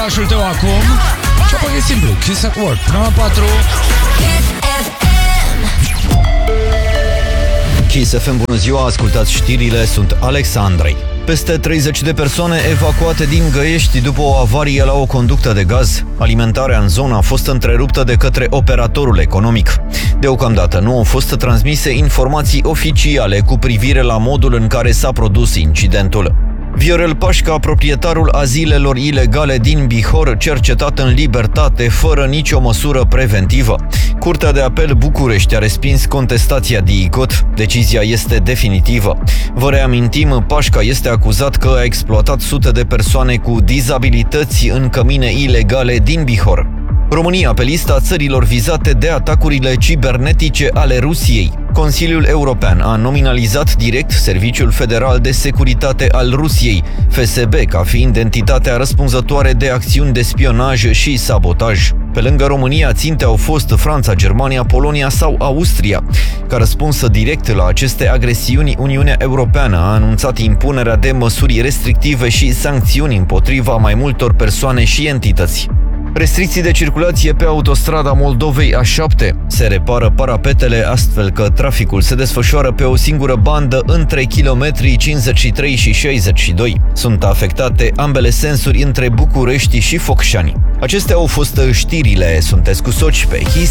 orașul tău acum. Și apoi e simplu, Kiss at Work. Până la 4. Kiss FM, bună ziua, ascultați știrile, sunt Alexandrei. Peste 30 de persoane evacuate din Găiești după o avarie la o conductă de gaz. Alimentarea în zonă a fost întreruptă de către operatorul economic. Deocamdată nu au fost transmise informații oficiale cu privire la modul în care s-a produs incidentul. Viorel Pașca, proprietarul azilelor ilegale din Bihor, cercetat în libertate fără nicio măsură preventivă. Curtea de apel București a respins contestația DICOT. Decizia este definitivă. Vă reamintim, Pașca este acuzat că a exploatat sute de persoane cu dizabilități în cămine ilegale din Bihor. România pe lista țărilor vizate de atacurile cibernetice ale Rusiei. Consiliul European a nominalizat direct Serviciul Federal de Securitate al Rusiei, FSB, ca fiind entitatea răspunzătoare de acțiuni de spionaj și sabotaj. Pe lângă România, ținte au fost Franța, Germania, Polonia sau Austria. Ca răspuns direct la aceste agresiuni, Uniunea Europeană a anunțat impunerea de măsuri restrictive și sancțiuni împotriva mai multor persoane și entități. Restricții de circulație pe autostrada Moldovei A7. Se repară parapetele astfel că traficul se desfășoară pe o singură bandă între kilometrii 53 și 62. Sunt afectate ambele sensuri între București și Focșani. Acestea au fost știrile. Sunteți cu Soci pe Kiss